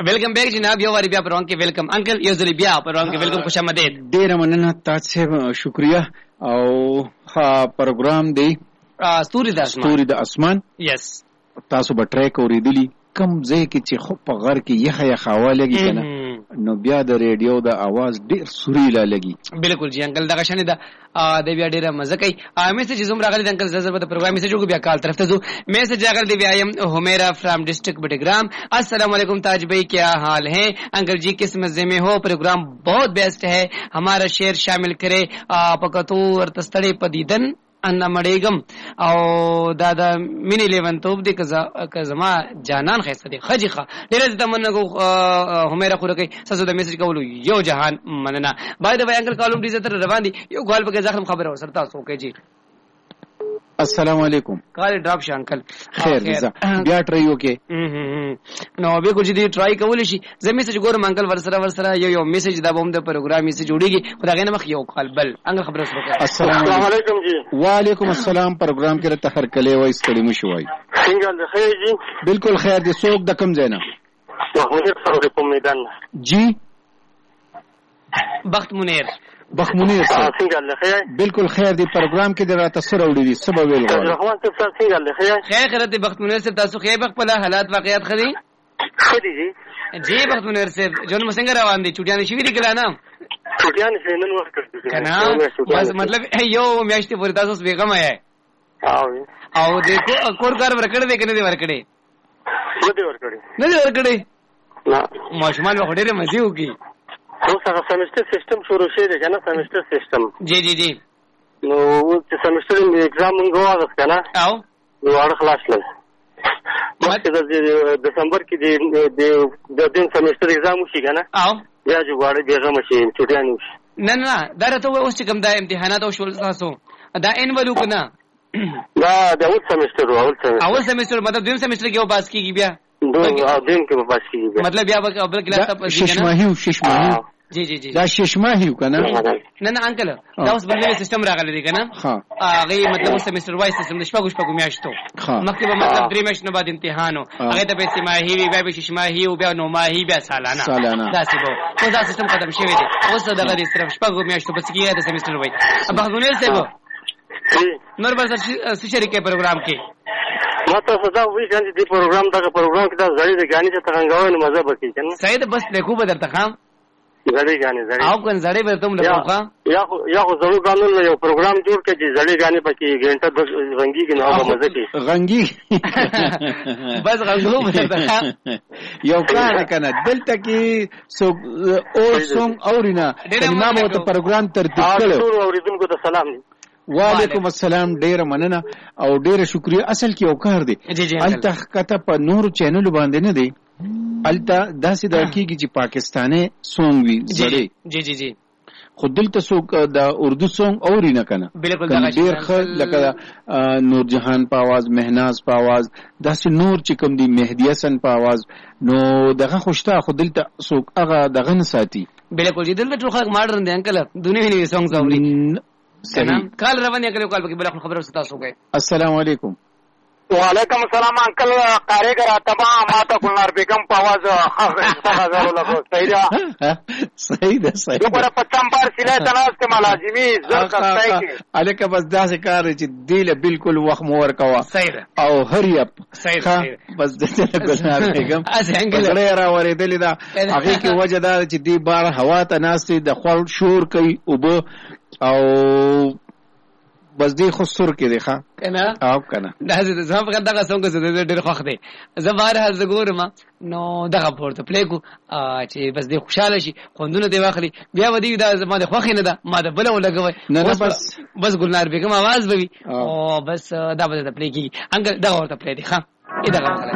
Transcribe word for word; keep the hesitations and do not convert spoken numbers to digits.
ویلکم بیک جناب، یو واری بیا پروګرام کې ویلکم انکل، یو ځل بیا پروګرام کې ویلکم، خوش آمدید. ډیر مننه تاسو، شکریہ. او ها پروګرام دی ستوري د اسمان، ستوري د اسمان. یس تاسو به ټریک اوریدلی کم ځای کې چې خو په غر کې یخه یخه هوا لګي کنه، نو بیا د ریډیو د आवाज ډیر سوریلا لګي. بالکل جی انکل، دغه شنه د د بیا ډیره مزه کوي. میسج زوم راغلی د انکل زړه په پروګرام میسج وګ بیا کال طرف ته زو میسج راغلی دی بیا یم همیرا فرام ډسٹرکٹ بٹگرام. السلام علیکم تاج بھائی، کیا حال ہے انکل جی؟ کس مزے میں ہو؟ پروگرام بہت بیسٹ ہے، ہمارا شعر شامل کرے پکتو ور تستړی پدیدن ان مړېګم او دا د مینې لیونتوب دی که زما جانان خیسته دی خجی ښه. ډېره زه تمنا کوم همیره خو رکوي ستاسو د میسج کولو یو جهان مننه. باید د انکل کالم ډیزه تر روان دي، یو کال پکې زخم خبره ورسره تاسو وکړئ جی. السلام علیکم. کال ډراپ شو انکل، خیر دی بیا ټرای وکي. نو به کو چې دی ټرای کول شي، زه میسج ګورم انکل ورسره ورسره یو یو میسج دا بوم د پروګرام میسج جوړیږي، خدای نه مخ یو کال بل انکل خبره وکړه. السلام علیکم جی. وعلیکم السلام. پروګرام کې ته هر کله وای ستړي مشو وای. څنګه ده خیر جی؟ بالکل خیر دی. څوک د کم ځای نه؟ محمود صاحب په میدان جی. بخت منیر بخت منیر صاحب څنګه ده خیر؟ بالکل خیر دی. پروګرام کې دراته سره وړي دي سبب ویل غواړم. رحمان صاحب څنګه ده خیر؟ خیر خیر دی بخت منیر صاحب، تاسو خیر بخت په حالات واقعیت خدي خدي جی جی بخت منیر صاحب جون مسنګ روان دي چټیان شي ویل کله نه چټیان شي نن وخت کنه، بس مطلب یو میاشتې پورې تاسو بیغم آیا او او دیکھو کور کار ورکړې دې کنه دې ورکړې نه دې ورکړې نه دې ورکړې نه ماشومان به ډېر مزي وکي. اوس هغه سمستر سیستم شروع شوی دی کنه، سمستر سیستم. جی جی جی. نو چې سمستر ایگزام موږ واغس کنه او نو اړه خلاص نه مکه د دسمبر کې د د دین سمستر ایگزام وشي کنه او بیا جو غواړي بیغه مشي چټیان وشي. نه نه دا راته اوس چې کوم دا امتحانات او شول تاسو دا انولو کنه دا د اول سمستر اول سمستر اول سمستر مطلب دویم سمستر کې پاس کیږي بیا دو او دین کې پاس کیږي مطلب بیا به بل کلاس ته پاس کیږي شش ماهیو شش ماهیو جی جی جی دا شش ماهیو کنه. نه نه انکل دا اوس بل سیستم راغلی دی کنه. ها هغه مطلب سمستر وای سیستم د شپږ شپږ میاشتو مخکې به مطلب درې میاشتې نه بعد امتحانو هغه ته به سه ماهی وی بیا به شش ماهی او بیا نو ماهی بیا سالانه دا سی بو خو دا سیستم ختم شوی دی اوس دغه د صرف شپږ میاشتو بس کیه د سمستر وای. ابا غونل سیبو نور بل څه شریکه پروګرام کې ما تاسو دا وی چې دې پروګرام دا پروګرام کې دا زړی د غانې ته څنګه وای مزه بکی کنه سید بس لیکو بدر تخام زړی غانې زړی او کن زړی به تم لګوخه یا خو یا خو زړو غانې یو پروګرام جوړ کړي چې زړی غانې پکې غنټه د رنگي کې نو مزه کی رنگي بس غنګلو بدر تخام یو کار کنه دلته کې سو او سوم اورینا امام او ته پروګرام ترتیب کړو. ټول اوریدونکو ته سلام. وعلیکم السلام. ډیر مننه او ډیر شکریہ. اصل کې یو کار دی الته کته په نور چینل باندې نه دی، الته داسې د حقیقي چې پاکستاني سونګ وی زړی جی جی جی خو دلته څوک د اردو سونګ اوري نه کنه بالکل دا ډیر ښه لکه نور جهان په आवाज، مهناز په आवाज، داسې نور چې کوم دی مهدی حسن په आवाज، نو دغه خوشته خو دلته څوک هغه دغه نه ساتي. بالکل جی دلته ټول خلک ماډرن دي انکل دنیا ویني سونګ اوري سلام. کال روانه کله کال پکې بل خبره ستاسو سو گئے. السلام علیکم. وعلیکم السلام انکل قاریګر تمام ماته ګلنار بیگم په आवाज هغه لګو صحیح ده صحیح ده صحیح ده پر پچم بار سینه تناس ته ملازمي زر کستای کی الکه بس داسې کار چې دیله بالکل وخت مور کوا صحیح ده او هری اپ صحیح ده بس دته ګلنار بیگم څنګه را ورېدل دا هغه کې وجه دا چې دی بار هوا ته ناستي د خور شور کوي او به او بس دی خو سر کې دی ښا کنه او کنه دا زه فقط دغه څنګه زه ډېر خوښ دی زه بهر هر زګورم نو دغه پورته پلی کو چې بس دی خوشاله شي خوندونه دی واخلي بیا ودی دا زما د خوښ نه ده ما د بل ولګوي نه بس بس ګلنار بیگم आवाज بوي او بس دا به د پلی کی انګل دا ورته پلی دی ښا اې دا غواړم